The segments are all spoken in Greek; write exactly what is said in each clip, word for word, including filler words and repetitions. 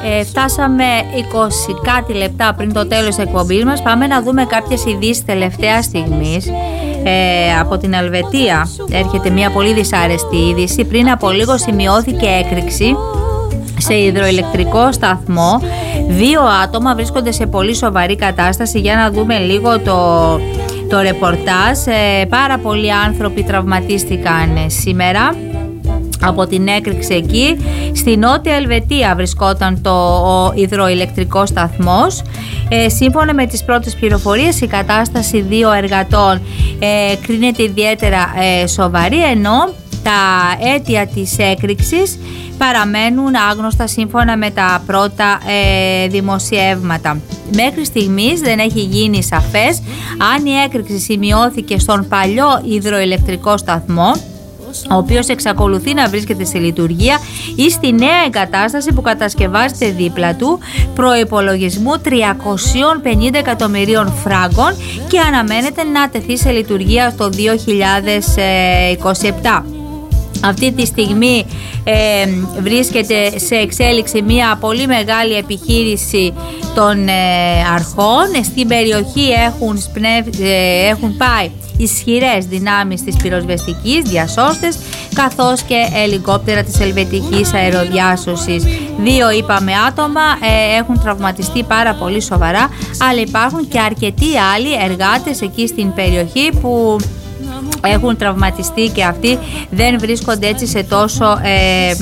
Ε, φτάσαμε είκοσι κάτι λεπτά πριν το τέλος της εκπομπής μας. Πάμε να δούμε κάποιες ειδήσεις τελευταία στιγμής. Ε, από την Ελβετία έρχεται μια πολύ δυσάρεστη είδηση. Πριν από λίγο σημειώθηκε έκρηξη σε υδροηλεκτρικό σταθμό. Δύο άτομα βρίσκονται σε πολύ σοβαρή κατάσταση. Για να δούμε λίγο το, το ρεπορτάζ. Ε, πάρα πολλοί άνθρωποι τραυματίστηκαν σήμερα από την έκρηξη εκεί. Στη Νότια Ελβετία βρισκόταν το ο υδροηλεκτρικός σταθμός. Ε, σύμφωνα με τις πρώτες πληροφορίες, η κατάσταση δύο εργατών ε, κρίνεται ιδιαίτερα ε, σοβαρή, ενώ τα αίτια της έκρηξης παραμένουν άγνωστα σύμφωνα με τα πρώτα ε, δημοσιεύματα. Μέχρι στιγμής δεν έχει γίνει σαφές αν η έκρηξη σημειώθηκε στον παλιό υδροηλεκτρικό σταθμό, ο οποίος εξακολουθεί να βρίσκεται σε λειτουργία, ή στη νέα εγκατάσταση που κατασκευάζεται δίπλα του, προϋπολογισμού τριακόσια πενήντα εκατομμυρίων φράγκων και αναμένεται να τεθεί σε λειτουργία το δύο χιλιάδες είκοσι επτά. Αυτή τη στιγμή ε, βρίσκεται σε εξέλιξη μια πολύ μεγάλη επιχείρηση των ε, αρχών. Στην περιοχή έχουν, σπνευ, ε, έχουν πάει ισχυρές δυνάμεις της πυροσβεστικής, διασώστες, καθώς και ελικόπτερα της ελβετικής αεροδιάσωσης. Δύο, είπαμε, άτομα ε, έχουν τραυματιστεί πάρα πολύ σοβαρά, αλλά υπάρχουν και αρκετοί άλλοι εργάτες εκεί στην περιοχή που έχουν τραυματιστεί και αυτοί δεν βρίσκονται έτσι σε τόσο ε,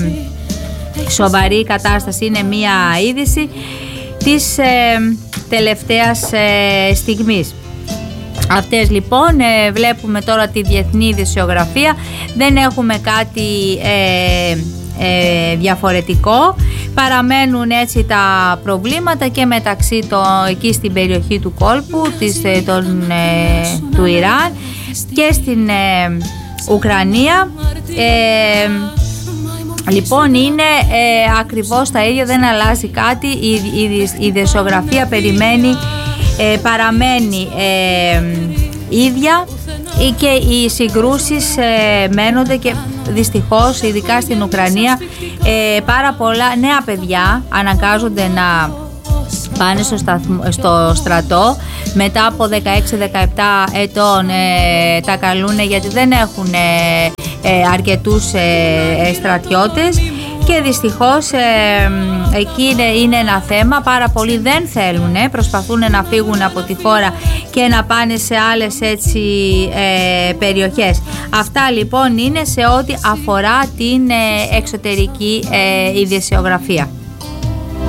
σοβαρή κατάσταση. Είναι μία είδηση της ε, τελευταίας ε, στιγμής. Αυτές λοιπόν, ε, βλέπουμε τώρα τη διεθνή ειδησιογραφία, δεν έχουμε κάτι ε, ε, διαφορετικό. Παραμένουν έτσι τα προβλήματα και μεταξύ το, εκεί στην περιοχή του κόλπου της, ε, τον, ε, του Ιράν και στην ε, Ουκρανία. Ε, λοιπόν είναι ε, ακριβώς τα ίδια, δεν αλλάζει κάτι. Η, η, η ειδησιογραφία περιμένει, ε, παραμένει ε, ίδια και οι συγκρούσεις ε, μένονται και δυστυχώς ειδικά στην Ουκρανία ε, πάρα πολλά νέα παιδιά αναγκάζονται να πάνε στο, σταθμ, στο στρατό μετά από δεκαέξι δεκαεπτά ετών. Ε, τα καλούν γιατί δεν έχουν ε, ε, αρκετούς ε, στρατιώτες και δυστυχώς ε, εκεί είναι, είναι ένα θέμα. Πάρα πολλοί δεν θέλουν, ε, προσπαθούν να φύγουν από τη χώρα και να πάνε σε άλλες έτσι ε, περιοχές. Αυτά λοιπόν είναι σε ό,τι αφορά την ε, εξωτερική ε, ειδησιογραφία.